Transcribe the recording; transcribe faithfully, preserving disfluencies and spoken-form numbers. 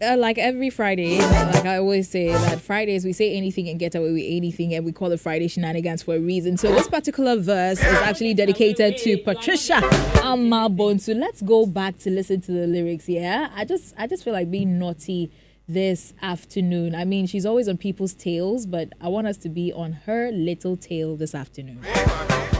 uh, like every Friday, like I always say, that Fridays we say anything and get away with anything, and we call it Friday shenanigans for a reason. So this particular verse is actually dedicated to Patricia Amabonsu. Let's go back to listen to the lyrics. Yeah, I just, I just feel like being naughty this afternoon. I mean, she's always on people's tails, but I want us to be on her little tail this afternoon.